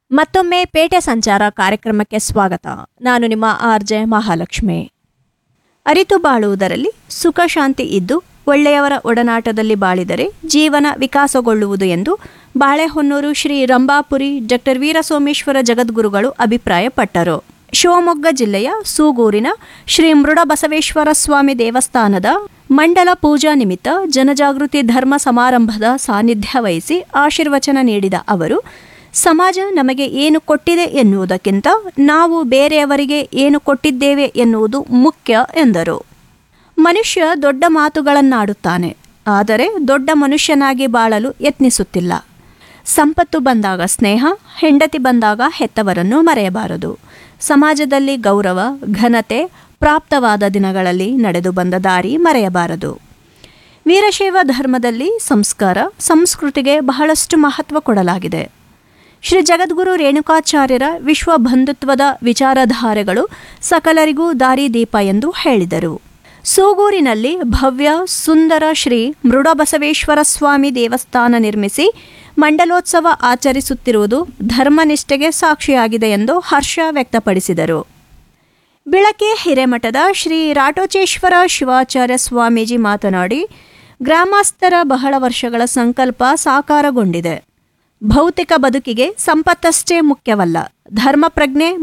ಮತ್ತೊಮ್ಮೆ ಪೇಟೆ ಸಂಚಾರ ಕಾರ್ಯಕ್ರಮಕ್ಕೆ ಸ್ವಾಗತ. ನಾನು ನಿಮ್ಮ ಆರ್ಜೆ ಮಹಾಲಕ್ಷ್ಮಿ. ಅರಿತು ಬಾಳುವುದರಲ್ಲಿ ಸುಖ ಶಾಂತಿ ಇದ್ದು ಒಳ್ಳೆಯವರ ಒಡನಾಟದಲ್ಲಿ ಬಾಳಿದರೆ ಜೀವನ ವಿಕಾಸಗೊಳ್ಳುವುದು ಎಂದು ಬಾಳೆಹೊನ್ನೂರು ಶ್ರೀ ರಂಭಾಪುರಿ ಡಾಕ್ಟರ್ ವೀರಸೋಮೇಶ್ವರ ಜಗದ್ಗುರುಗಳು ಅಭಿಪ್ರಾಯಪಟ್ಟರು. ಶಿವಮೊಗ್ಗ ಜಿಲ್ಲೆಯ ಸೂಗೂರಿನ ಶ್ರೀ ಮೃಡಬಸವೇಶ್ವರ ಸ್ವಾಮಿ ದೇವಸ್ಥಾನದ ಮಂಡಲ ಪೂಜಾ ನಿಮಿತ್ತ ಜನಜಾಗೃತಿ ಧರ್ಮ ಸಮಾರಂಭದ ಸಾನ್ನಿಧ್ಯ ವಹಿಸಿ ಆಶೀರ್ವಚನ ನೀಡಿದ ಅವರು, ಸಮಾಜ ನಮಗೆ ಏನು ಕೊಟ್ಟಿದೆ ಎನ್ನುವುದಕ್ಕಿಂತ ನಾವು ಬೇರೆಯವರಿಗೆ ಏನು ಕೊಟ್ಟಿದ್ದೇವೆ ಎನ್ನುವುದು ಮುಖ್ಯ ಎಂದರು. ಮನುಷ್ಯ ದೊಡ್ಡ ಮಾತುಗಳನ್ನಾಡುತ್ತಾನೆ, ಆದರೆ ದೊಡ್ಡ ಮನುಷ್ಯನಾಗಿ ಬಾಳಲು ಯತ್ನಿಸುತ್ತಿಲ್ಲ. ಸಂಪತ್ತು ಬಂದಾಗ ಸ್ನೇಹ, ಹೆಂಡತಿ ಬಂದಾಗ ಹೆತ್ತವರನ್ನು ಮರೆಯಬಾರದು. ಸಮಾಜದಲ್ಲಿ ಗೌರವ, ಘನತೆ ಪ್ರಾಪ್ತವಾದ ದಿನಗಳಲ್ಲಿ ನಡೆದು ಬಂದ ದಾರಿ ಮರೆಯಬಾರದು. ವೀರಶೈವ ಧರ್ಮದಲ್ಲಿ ಸಂಸ್ಕಾರ, ಸಂಸ್ಕೃತಿಗೆ ಬಹಳಷ್ಟು ಮಹತ್ವ ಕೊಡಲಾಗಿದೆ. ಶ್ರೀ ಜಗದ್ಗುರು ರೇಣುಕಾಚಾರ್ಯರ ವಿಶ್ವ ಬಂಧುತ್ವದ ವಿಚಾರಧಾರೆಗಳು ಸಕಲರಿಗೂ ದಾರಿದೀಪ ಎಂದು ಹೇಳಿದರು. ಸೂಗೂರಿನಲ್ಲಿ ಭವ್ಯ ಸುಂದರ ಶ್ರೀ ಮೃಡಬಸವೇಶ್ವರ ಸ್ವಾಮಿ ದೇವಸ್ಥಾನ ನಿರ್ಮಿಸಿ ಮಂಡಲೋತ್ಸವ ಆಚರಿಸುತ್ತಿರುವುದು ಧರ್ಮನಿಷ್ಠೆಗೆ ಸಾಕ್ಷಿಯಾಗಿದೆ ಎಂದು ಹರ್ಷ ವ್ಯಕ್ತಪಡಿಸಿದರು. ಬಿಳಕೆ ಹಿರೇಮಠದ ಶ್ರೀ ರಾಟೋಚೇಶ್ವರ ಶಿವಾಚಾರ್ಯ ಸ್ವಾಮೀಜಿ ಮಾತನಾಡಿ, ಗ್ರಾಮಸ್ಥರ ಬಹಳ ವರ್ಷಗಳ ಸಂಕಲ್ಪ ಸಾಕಾರಗೊಂಡಿದೆ. ಭೌತಿಕ ಬದುಕಿಗೆ ಸಂಪತ್ತಷ್ಟೇ ಮುಖ್ಯವಲ್ಲ, ಧರ್ಮ ಪ್ರಜ್ಞೆ